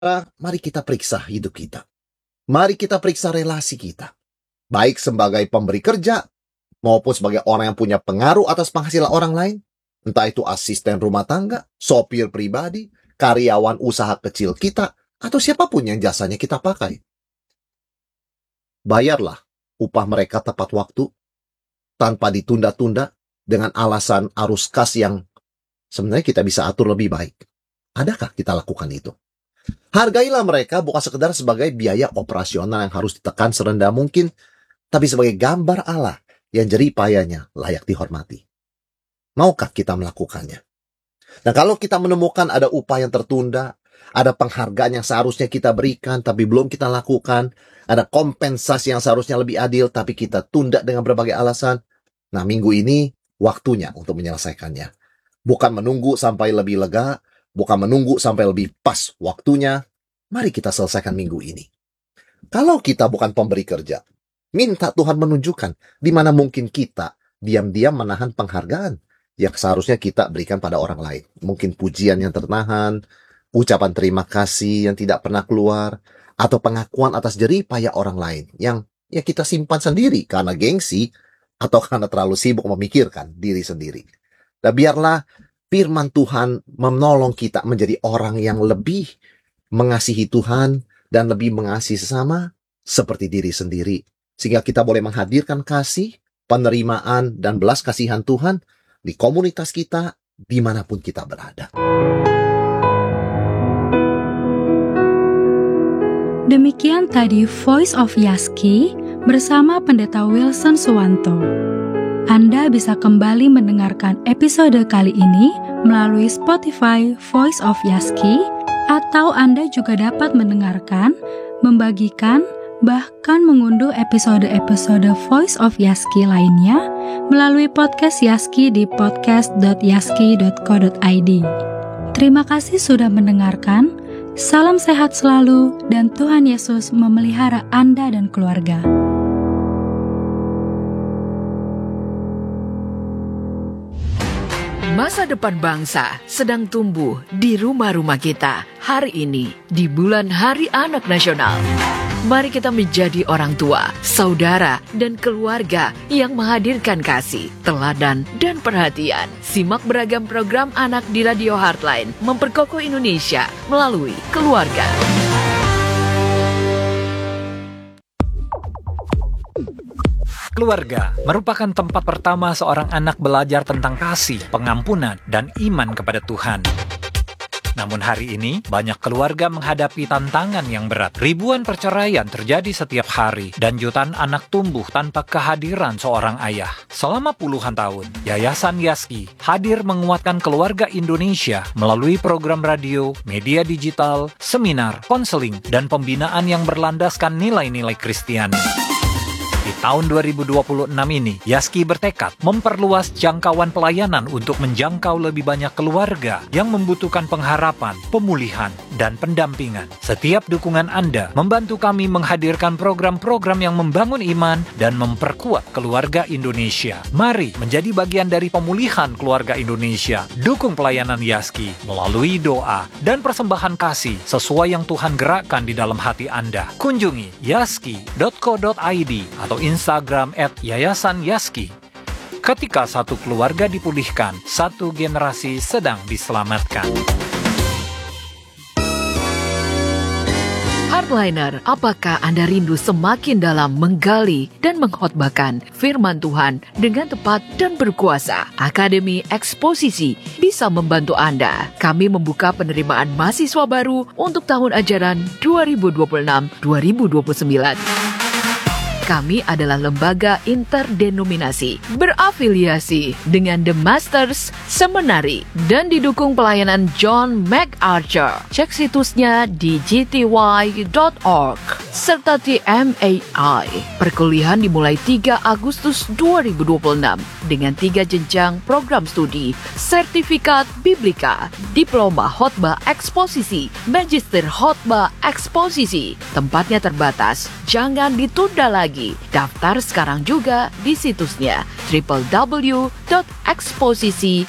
Mari kita periksa hidup kita. Mari kita periksa relasi kita. Baik sebagai pemberi kerja, maupun sebagai orang yang punya pengaruh atas penghasilan orang lain. Entah itu asisten rumah tangga, sopir pribadi, karyawan usaha kecil kita, atau siapapun yang jasanya kita pakai. Bayarlah upah mereka tepat waktu, tanpa ditunda-tunda, dengan alasan arus kas yang sebenarnya kita bisa atur lebih baik. Adakah kita lakukan itu? Hargailah mereka bukan sekedar sebagai biaya operasional yang harus ditekan serendah mungkin, tapi sebagai gambar Allah yang jerih payahnya layak dihormati. Maukah kita melakukannya? Dan kalau kita menemukan ada upah yang tertunda, ada penghargaan yang seharusnya kita berikan tapi belum kita lakukan, ada kompensasi yang seharusnya lebih adil tapi kita tunda dengan berbagai alasan, nah minggu ini waktunya untuk menyelesaikannya. Bukan menunggu sampai lebih lega, bukan menunggu sampai lebih pas waktunya. Mari kita selesaikan minggu ini. Kalau kita bukan pemberi kerja, minta Tuhan menunjukkan di mana mungkin kita diam-diam menahan penghargaan yang seharusnya kita berikan pada orang lain. Mungkin pujian yang tertahan, ucapan terima kasih yang tidak pernah keluar, atau pengakuan atas jerih payah orang lain yang ya kita simpan sendiri karena gengsi atau karena terlalu sibuk memikirkan diri sendiri. Dan biarlah firman Tuhan menolong kita menjadi orang yang lebih mengasihi Tuhan dan lebih mengasihi sesama seperti diri sendiri. Sehingga kita boleh menghadirkan kasih, penerimaan, dan belas kasihan Tuhan di komunitas kita, dimanapun kita berada. Demikian tadi Voice of Yaski bersama Pendeta Wilson Suwanto. Anda bisa kembali mendengarkan episode kali ini melalui Spotify Voice of Yaski, atau Anda juga dapat mendengarkan, membagikan, bahkan mengunduh episode-episode Voice of Yaski lainnya melalui podcast Yaski di podcast.yaski.co.id. Terima kasih sudah mendengarkan. Salam sehat selalu dan Tuhan Yesus memelihara Anda dan keluarga. Masa depan bangsa sedang tumbuh di rumah-rumah kita hari ini di bulan Hari Anak Nasional. Mari kita menjadi orang tua, saudara, dan keluarga yang menghadirkan kasih, teladan, dan perhatian. Simak beragam program anak di Radio Heartline, memperkokoh Indonesia melalui keluarga. Keluarga merupakan tempat pertama seorang anak belajar tentang kasih, pengampunan, dan iman kepada Tuhan. Namun hari ini, banyak keluarga menghadapi tantangan yang berat. Ribuan perceraian terjadi setiap hari, dan jutaan anak tumbuh tanpa kehadiran seorang ayah. Selama puluhan tahun, Yayasan Yaski hadir menguatkan keluarga Indonesia melalui program radio, media digital, seminar, konseling, dan pembinaan yang berlandaskan nilai-nilai Kristiani. Di tahun 2026 ini, Yaski bertekad memperluas jangkauan pelayanan untuk menjangkau lebih banyak keluarga yang membutuhkan pengharapan, pemulihan, dan pendampingan. Setiap dukungan Anda membantu kami menghadirkan program-program yang membangun iman dan memperkuat keluarga Indonesia. Mari menjadi bagian dari pemulihan keluarga Indonesia. Dukung pelayanan Yaski melalui doa dan persembahan kasih sesuai yang Tuhan gerakkan di dalam hati Anda. Kunjungi yaski.co.id atau Instagram @Yayasan Yaski. Ketika satu keluarga dipulihkan, satu generasi sedang diselamatkan. Heartliner, apakah Anda rindu semakin dalam menggali dan mengkhotbahkan firman Tuhan dengan tepat dan berkuasa? Akademi Eksposisi bisa membantu Anda. Kami membuka penerimaan mahasiswa baru untuk tahun ajaran 2026-2029. Kami adalah lembaga interdenominasi berafiliasi dengan The Masters Seminary dan didukung pelayanan John MacArthur. Cek situsnya di gty.org serta TMAI. Perkuliahan dimulai 3 Agustus 2026 dengan 3 jenjang program studi, sertifikat Biblika, diploma khotbah eksposisi, magister khotbah eksposisi. Tempatnya terbatas, jangan ditunda lagi. Daftar sekarang juga di situsnya www.eksposisi.org.